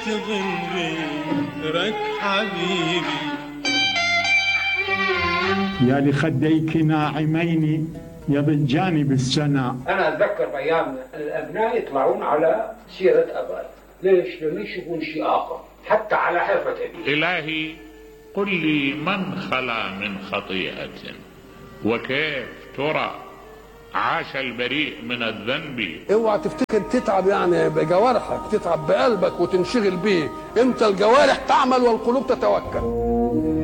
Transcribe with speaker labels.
Speaker 1: يشغل غيرك حبيبي.
Speaker 2: يا لخديك ناعمين يضجاني بالسنا.
Speaker 3: أنا أتذكر أيام الأبناء يطلعون على سيرة أبائي. ليش؟ لم يشوفون شيء آخر حتى على حرفة أبي.
Speaker 4: إلهي قل لي من خلا من خطيئة، وكيف ترى عاش البريء من الذنب.
Speaker 5: اوعى تفتكر تتعب يعني بجوارحك، تتعب بقلبك وتنشغل بيه. انت الجوارح تعمل والقلوب تتوكل.